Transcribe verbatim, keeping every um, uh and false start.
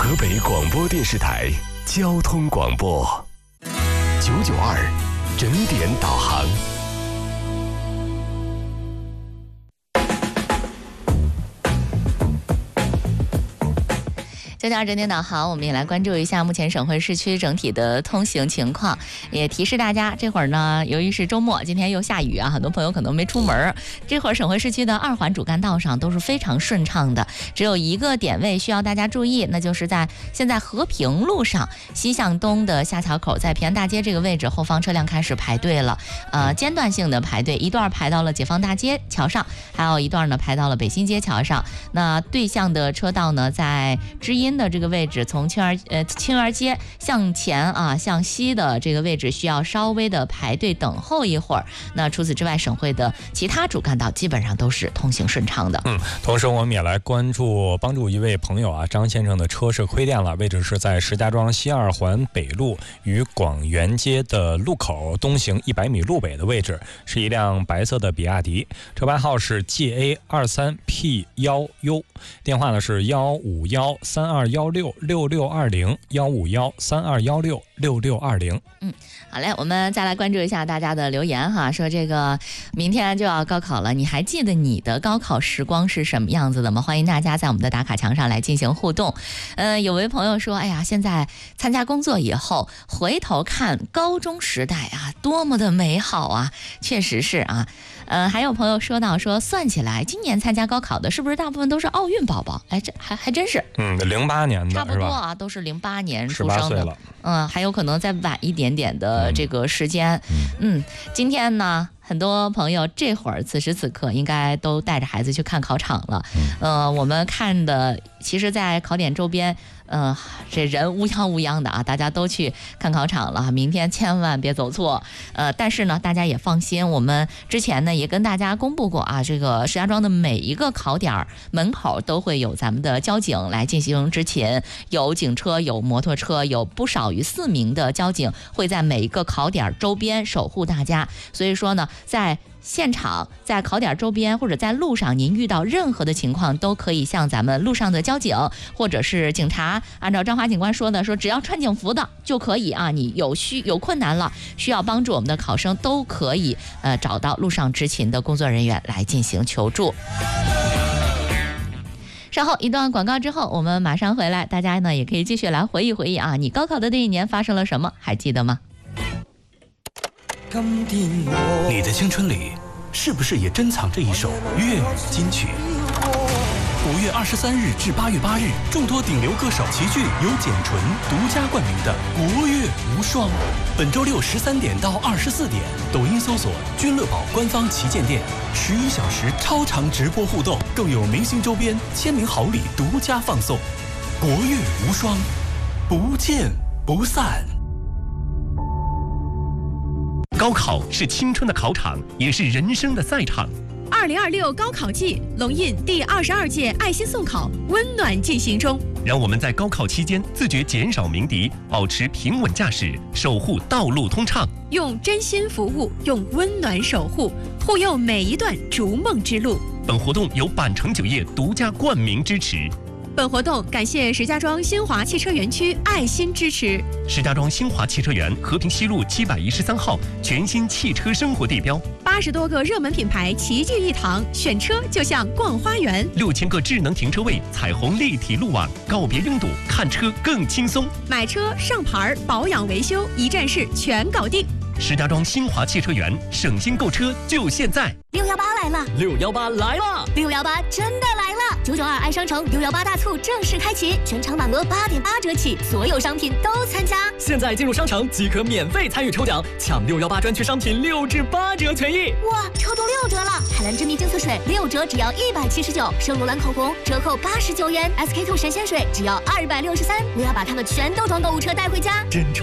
河北广播电视台交通广播九九二整点导航。 九九二整点导航，我们也来关注一下目前省会市区整体的通行情况，也提示大家，这会儿呢，由于是周末，今天又下雨啊，很多朋友可能没出门。这会儿省会市区的二环主干道上都是非常顺畅的，只有一个点位需要大家注意，那就是在现在和平路上西向东的下桥口，在平安大街这个位置，后方车辆开始排队了，呃，间断性的排队，一段排到了解放大街桥上，还有一段呢排到了北新街桥上。那对向的车道呢，在知音的这个位置，从青儿呃青儿街向前啊向西的这个位置需要稍微的排队等候一会儿。那除此之外，省会的其他主干道基本上都是通行顺畅的。 嗯，同时我们也来关注帮助一位朋友啊，张先生的车是亏电了，位置是在石家庄西二环北路与广元街的路口东行一百米路北的位置，是一辆白色的比亚迪，车牌号是 G A 二三 P 一 U， 电话呢是幺五幺三二幺六六六二零幺五幺三二幺六六六二零。 嗯，好嘞，我们再来关注一下大家的留言哈，说这个明天就要高考了，你还记得你的高考时光是什么样子的吗？欢迎大家在我们的打卡墙上来进行互动。呃，有位朋友说，哎呀，现在参加工作以后，回头看高中时代啊，多么的美好啊！确实是啊。呃，还有朋友说到说，算起来，今年参加高考的是不是大部分都是奥运宝宝？哎，这还还真是。 嗯，零八年的差不多啊，都是零八年出生的。 十八岁了。 嗯，还有可能再晚一点点的这个时间。嗯，嗯今天呢，很多朋友这会儿此时此刻应该都带着孩子去看考场了。嗯、呃，我们看的，其实，在考点周边。呃，这人乌泱乌泱的啊，大家都去看考场了，明天千万别走错。呃，但是呢，大家也放心，我们之前呢也跟大家公布过啊，这个石家庄的每一个考点门口都会有咱们的交警来进行执勤，有警车，有摩托车，有不少于四名的交警会在每一个考点周边守护大家。所以说呢，在现场在考点周边或者在路上，您遇到任何的情况都可以向咱们路上的交警或者是警察，按照张华警官说的，说只要穿警服的就可以啊，你有需有困难了需要帮助我们的考生都可以呃找到路上执勤的工作人员来进行求助。稍后一段广告之后，我们马上回来，大家呢也可以继续来回忆回忆啊，你高考的那一年发生了什么，还记得吗？ 你的青春里是不是也珍藏着一首粤语金曲？五月二十三日至八月八日，众多顶流歌手齐聚，由简纯独家冠名的国乐无双。本周六十三点到二十四点，抖音搜索“君乐宝”官方旗舰店，十一小时超长直播互动，更有明星周边、签名好礼独家放送。国乐无双，不见不散。 高考是青春的考场，也是人生的赛场。 二零二六高考季，龙印第二十二届爱心送考温暖进行中。 让我们在高考期间自觉减少鸣笛，保持平稳驾驶，守护道路通畅。 用真心服务，用温暖守护，护佑每一段逐梦之路。 本活动由百城酒业独家冠名支持。 本活动感谢石家庄新华汽车园区爱心支持。 石家庄新华汽车园和平西路七百一十三号全新汽车生活地标， 八十多个热门品牌齐聚一堂，选车就像逛花园。 六千个智能停车位，彩虹立体路网，告别拥堵，看车更轻松。 买车、上牌、保养、维修，一站式全搞定。 石家庄新华汽车园，省心购车就现在。 六幺八来了， 六幺八来了， 六幺八真的来了！九九二爱商城六幺八大促正式开启，全场满额八点八折起，所有商品都参加。 现在进入商城即可免费参与抽奖，抢六幺八专区商品六至八折权益。 哇，抽中六折了！海蓝珍妮净色水六折只要一百七十九，圣罗兰口红折扣八十九元 ，S K two 神仙水只要二百六十三。我要把它们全都装购物车带回家。 真